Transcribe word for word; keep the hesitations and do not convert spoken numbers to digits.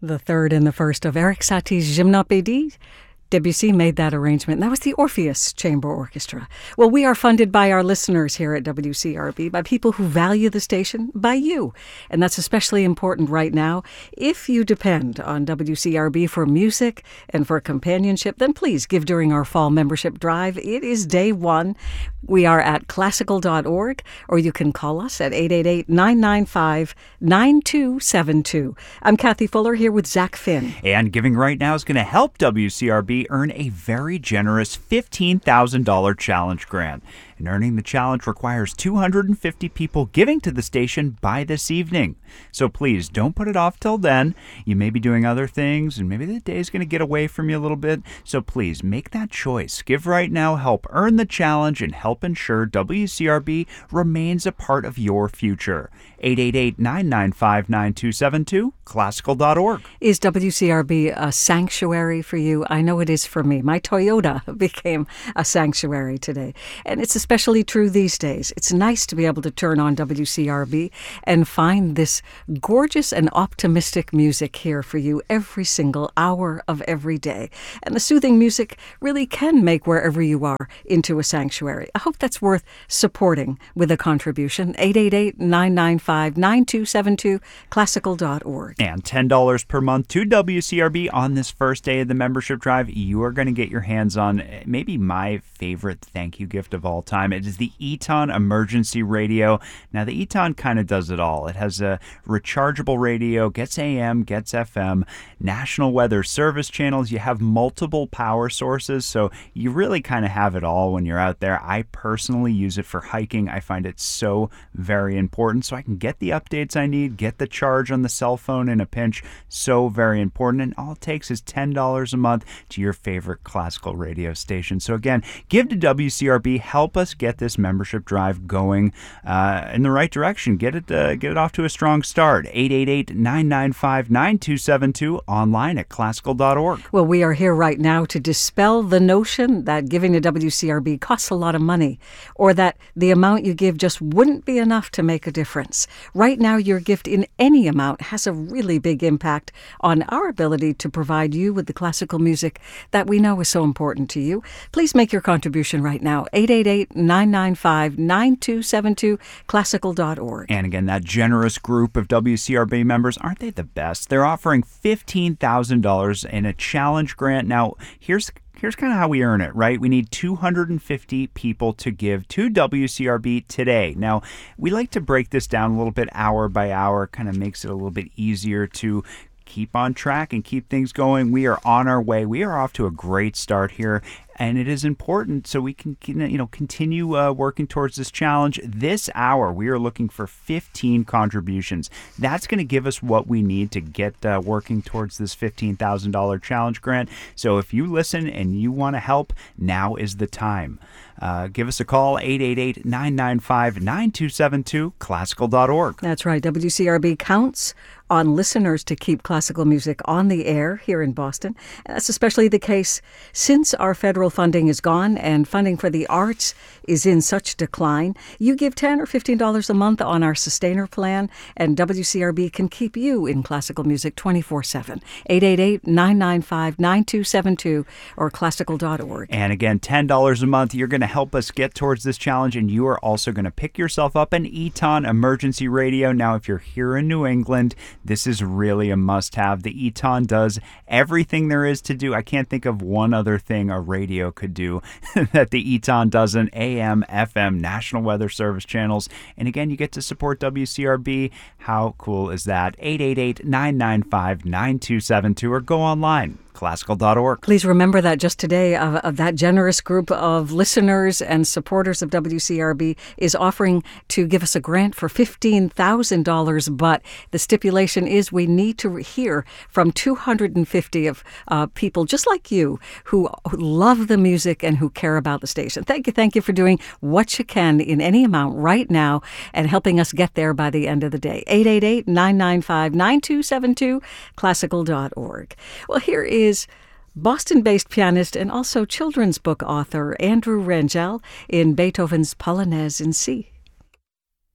The third and the first of Erik Satie's Gymnopédie. Debussy made that arrangement. That was the Orpheus Chamber Orchestra. Well, we are funded by our listeners here at W C R B, by people who value the station, by you. And that's especially important right now. If you depend on W C R B for music and for companionship, then please give during our fall membership drive. It is day one. We are at classical dot org, or you can call us at eight eight eight, nine nine five, nine two seven two. I'm Kathy Fuller here with Zach Finn. And giving right now is going to help W C R B earn a very generous fifteen thousand dollars challenge grant. And earning the challenge requires two hundred fifty people giving to the station by this evening. So please don't put it off till then. You may be doing other things, and maybe the day is going to get away from you a little bit. So please make that choice. Give right now, help earn the challenge, and help ensure W C R B remains a part of your future. eight eight eight, nine nine five, nine two seven two, classical dot org. Is W C R B a sanctuary for you? I know it is for me. My Toyota became a sanctuary today. And it's especially true these days. It's nice to be able to turn on W C R B and find this gorgeous and optimistic music here for you every single hour of every day. And the soothing music really can make wherever you are into a sanctuary. I hope that's worth supporting with a contribution. eight eight eight, nine nine five, nine two seven two, classical dot org. And ten dollars per month to W C R B on this first day of the membership drive. You are going to get your hands on maybe my favorite thank you gift of all time. It is the Eton Emergency Radio. Now, the Eton kind of does it all. It has a rechargeable radio, gets A M, gets F M, National Weather Service channels. You have multiple power sources, so you really kind of have it all when you're out there. I personally use it for hiking. I find it so very important, so I can get the updates I need, get the charge on the cell phone in a pinch. So very important, and all it takes is ten dollars a month to your favorite classical radio station. So again, give to W C R B. Help us get this membership drive going uh, in the right direction. Get it, uh, get it off to a strong start. eight eight eight, nine nine five, nine two seven two, online at classical dot org. Well, we are here right now to dispel the notion that giving to W C R B costs a lot of money, or that the amount you give just wouldn't be enough to make a difference. Right now, your gift in any amount has a really big impact on our ability to provide you with the classical music that we know is so important to you. Please make your contribution right now. eight eight eight, nine nine five, nine two seven two, classical dot org. And again, that generous group of W C R B members, aren't they the best? They're offering fifteen thousand dollars in a challenge grant. Now, here's Here's kind of how we earn it, right? We need two hundred fifty people to give to W C R B today. Now, we like to break this down a little bit hour by hour, kind of makes it a little bit easier to keep on track and keep things going. We are on our way. We are off to a great start here, and it is important so we can, you know, continue uh, working towards this challenge. This hour, we are looking for fifteen contributions. That's going to give us what we need to get uh, working towards this fifteen thousand dollars challenge grant. So if you listen and you want to help, now is the time. Uh, give us a call, eight eight eight, nine nine five, nine two seven two, classical dot org. That's right. W C R B counts on listeners to keep classical music on the air here in Boston. And that's especially the case since our federal funding is gone and funding for the arts is in such decline. You give ten dollars or fifteen dollars a month on our Sustainer plan, and W C R B can keep you in classical music twenty-four seven. eight eight eight, nine nine five, nine two seven two or classical dot org. And again, ten dollars a month. You're going to help us get towards this challenge, and you are also going to pick yourself up an Eton Emergency Radio. Now, if you're here in New England, this is really a must-have. The Eton does everything there is to do. I can't think of one other thing a radio could do that the Eton doesn't. A M, F M, National Weather Service channels. And again, you get to support W C R B. How cool is that? eight eight eight, nine nine five, nine two seven two or go online. classical dot org. Please remember that just today, uh, of that generous group of listeners and supporters of W C R B is offering to give us a grant for fifteen thousand dollars, but the stipulation is we need to hear from two hundred fifty of uh, people just like you who, who love the music and who care about the station. Thank you. Thank you for doing what you can in any amount right now and helping us get there by the end of the day. eight eight eight, nine nine five, nine two seven two, classical dot org. Well, here is Boston-based pianist and also children's book author Andrew Rangel in Beethoven's Polonaise in C.